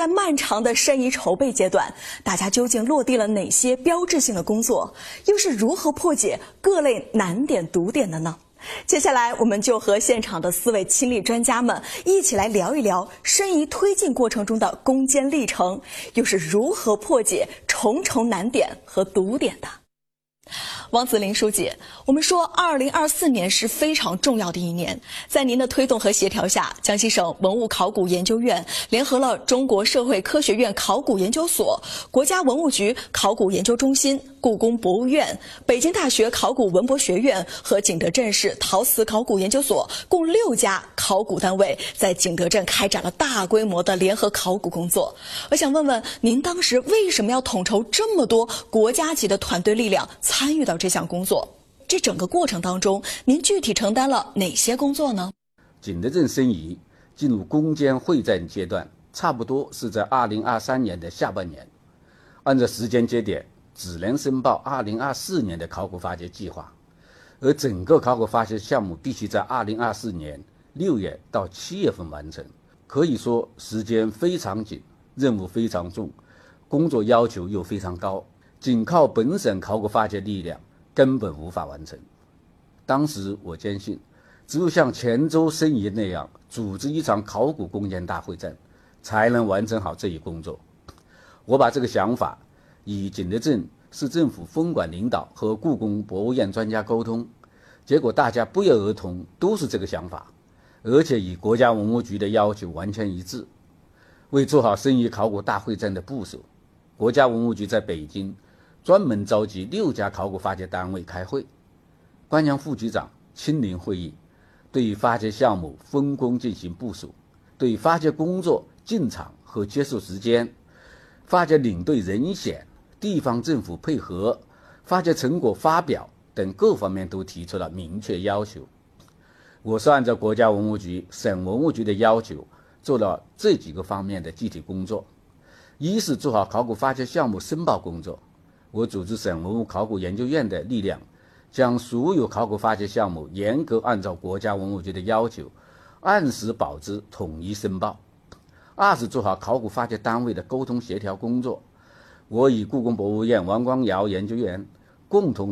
在漫长的申遗筹备阶段，大家究竟落地了哪些标志性的工作？又是如何破解各类难点堵点的呢？接下来，我们就和现场的4位亲历专家们一起来聊一聊申遗推进过程中的攻坚历程，又是如何破解重重难点和堵点的。王子林书记，我们说2024年是非常重要的一年，在您的推动和协调下，江西省文物考古研究院联合了中国社会科学院考古研究所、国家文物局考古研究中心、故宫博物院、北京大学考古文博学院和景德镇市陶瓷考古研究所共6家考古单位，在景德镇开展了大规模的联合考古工作。我想问问您，当时为什么要统筹这么多国家级的团队力量参与到这项工作？这整个过程当中，您具体承担了哪些工作呢？ 景德镇申遗进入攻坚会战阶段，差不多是在2023年的下半年。按照时间节点，只能申报2024年的考古发掘计划，而整个考古发掘项目必须在2024年6月到7月份完成。可以说时间非常紧，任务非常重，工作要求又非常高，仅靠本省考古发掘力量根本无法完成。当时我坚信，只有像泉州申遗那样组织一场考古攻坚大会战，才能完成好这一工作。我把这个想法与景德镇市政府分管领导和故宫博物院专家沟通，结果大家不约而同都是这个想法，而且与国家文物局的要求完全一致。为做好申遗考古大会战的部署，国家文物局在北京专门召集6家考古发掘单位开会，关阳副局长亲临会议，对于发掘项目分工进行部署，对于发掘工作进场和结束时间、发掘领队人选、地方政府配合、发掘成果发表等各方面都提出了明确要求。我是按照国家文物局、省文物局的要求，做了这几个方面的具体工作。一是做好考古发掘项目申报工作，我组织省文物考古研究院的力量，将所有考古发掘项目严格按照国家文物局的要求，按时保质统一申报。二是做好考古发掘单位的沟通协调工作，我与故宫博物院王光尧研究员共同